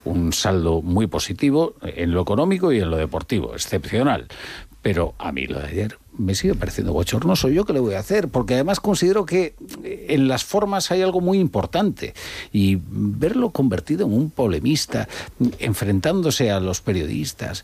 un saldo muy positivo en lo económico y en lo deportivo, excepcional. Pero a mí lo de ayer me sigue pareciendo bochornoso. ¿Yo qué le voy a hacer? Porque además considero que en las formas hay algo muy importante. Y verlo convertido en un polemista, enfrentándose a los periodistas,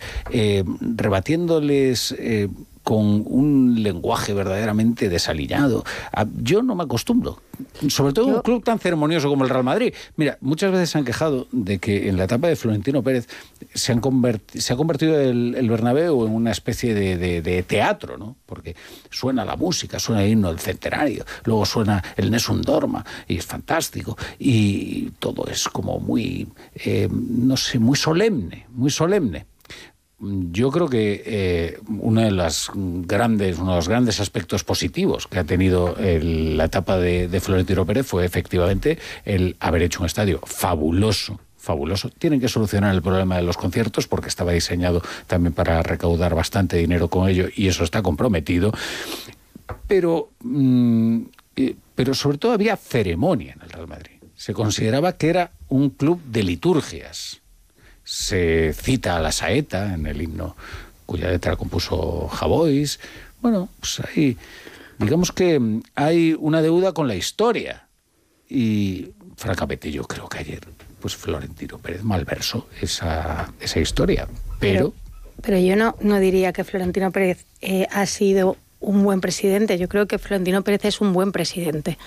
rebatiéndoles con un lenguaje verdaderamente desaliñado. Yo no me acostumbro. Sobre todo un club tan ceremonioso como el Real Madrid. Mira, muchas veces se han quejado de que en la etapa de Florentino Pérez se ha convertido el Bernabéu en una especie de teatro, ¿no? Porque suena la música, suena el himno del centenario, luego suena el Nessun Dorma, y es fantástico, y todo es como muy, no sé, muy solemne, muy solemne. Yo creo que uno de los grandes aspectos positivos que ha tenido la etapa de Florentino Pérez fue efectivamente el haber hecho un estadio fabuloso. Tienen que solucionar el problema de los conciertos porque estaba diseñado también para recaudar bastante dinero con ello y eso está comprometido. Pero sobre todo había ceremonia en el Real Madrid. Se consideraba que era un club de liturgias. Se cita a la saeta en el himno cuya letra compuso Javois. Bueno, pues ahí, digamos que hay una deuda con la historia. Y francamente yo creo que ayer pues Florentino Pérez malversó esa historia. Pero yo no diría que Florentino Pérez ha sido un buen presidente. Yo creo que Florentino Pérez es un buen presidente.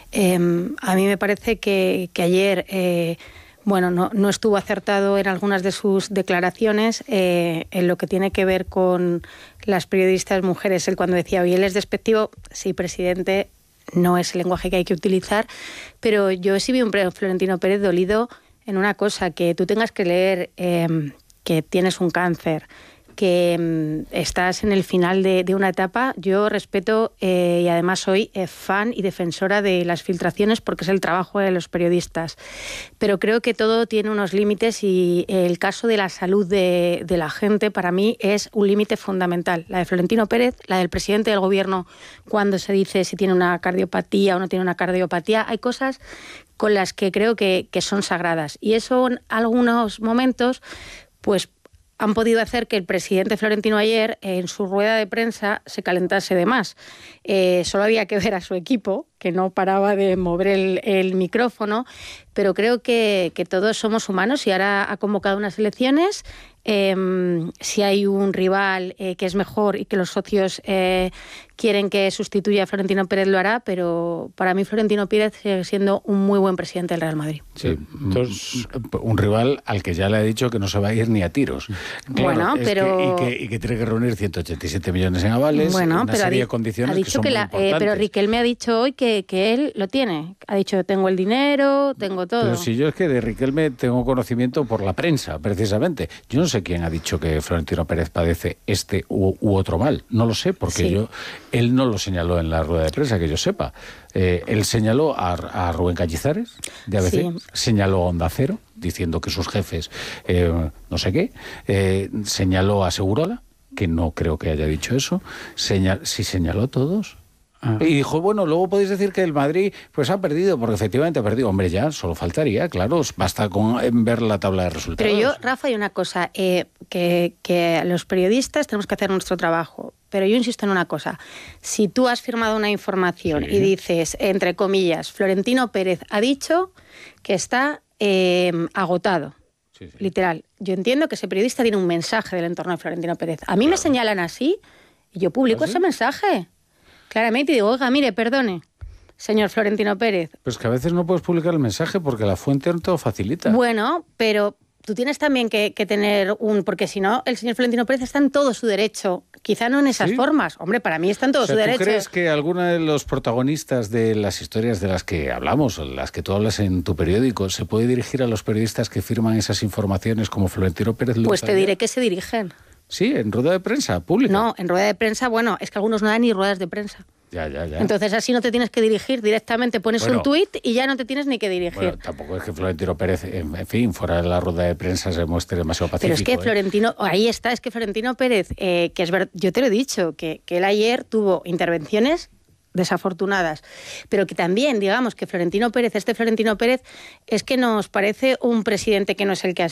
A mí me parece que ayer... no estuvo acertado en algunas de sus declaraciones en lo que tiene que ver con las periodistas mujeres. Él cuando decía, oye, él es despectivo, sí, presidente, no es el lenguaje que hay que utilizar, pero yo sí vi un Florentino Pérez dolido en una cosa, que tú tengas que leer que tienes un cáncer, que estás en el final de una etapa. Yo respeto y además soy fan y defensora de las filtraciones porque es el trabajo de los periodistas. Pero creo que todo tiene unos límites y el caso de la salud de la gente para mí es un límite fundamental. La de Florentino Pérez, la del presidente del gobierno, cuando se dice si tiene una cardiopatía o no tiene una cardiopatía, hay cosas con las que creo que son sagradas. Y eso en algunos momentos, pues han podido hacer que el presidente Florentino ayer en su rueda de prensa se calentase de más. Solo había que ver a su equipo, que no paraba de mover el micrófono, pero creo que todos somos humanos y ahora ha convocado unas elecciones. Si hay un rival que es mejor y que los socios quieren que sustituya a Florentino Pérez, lo hará, pero para mí Florentino Pérez sigue siendo un muy buen presidente del Real Madrid. Sí, entonces, un rival al que ya le ha dicho que no se va a ir ni a tiros. Claro, bueno, pero... Y que tiene que reunir 187 millones en avales, bueno, una serie de condiciones ha dicho que son muy importantes. Pero Riquelme ha dicho hoy que él lo tiene. Ha dicho, tengo el dinero, tengo todo. Pero si yo es que de Riquelme tengo conocimiento por la prensa, precisamente. Yo no sé quién ha dicho que Florentino Pérez padece este u otro mal. No lo sé, porque sí. Él no lo señaló en la rueda de prensa, que yo sepa. Él señaló a Rubén Cañizares, de ABC, sí. Señaló a Onda Cero, diciendo que sus jefes no sé qué, señaló a Segurola, que no creo que haya dicho eso, sí señaló a todos. Y dijo, bueno, luego podéis decir que el Madrid pues ha perdido, porque efectivamente ha perdido. Hombre, ya, solo faltaría, claro, basta con ver la tabla de resultados. Pero yo, Rafa, hay una cosa, que los periodistas tenemos que hacer nuestro trabajo. Pero yo insisto en una cosa, si tú has firmado una información y dices, entre comillas, Florentino Pérez ha dicho que está agotado, literal. Yo entiendo que ese periodista tiene un mensaje del entorno de Florentino Pérez. A mí me señalan así y yo publico ese mensaje. Claramente digo, oiga, mire, perdone, señor Florentino Pérez. Pues que a veces no puedes publicar el mensaje porque la fuente no te lo facilita. Bueno, pero tú tienes también que tener porque si no, el señor Florentino Pérez está en todo su derecho. Quizá no en esas formas. Hombre, para mí está en todo su derecho. ¿Tú crees que alguno de los protagonistas de las historias de las que hablamos, las que tú hablas en tu periódico, se puede dirigir a los periodistas que firman esas informaciones como Florentino Pérez? Pues te diré que se dirigen. Sí, en rueda de prensa pública. No, en rueda de prensa, bueno, es que algunos no dan ni ruedas de prensa. Ya. Entonces así no te tienes que dirigir directamente, pones un tuit y ya no te tienes ni que dirigir. Bueno, tampoco es que Florentino Pérez, en fin, fuera de la rueda de prensa se muestre demasiado pacífico. Pero es que Florentino, ahí está, es que Florentino Pérez, que es verdad, yo te lo he dicho, que él ayer tuvo intervenciones desafortunadas, pero que también, digamos, que este Florentino Pérez, es que nos parece un presidente que no es el que ha